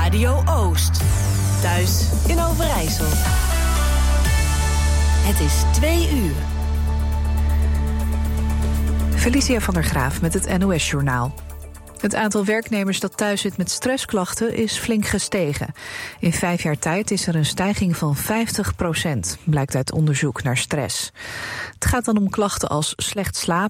Radio Oost. Thuis in Overijssel. Het is 2 uur. Felicia van der Graaf met het NOS-journaal. Het aantal werknemers dat thuis zit met stressklachten is flink gestegen. In 5 jaar tijd is er een stijging van 50%, blijkt uit onderzoek naar stress. Het gaat dan om klachten als slecht slapen,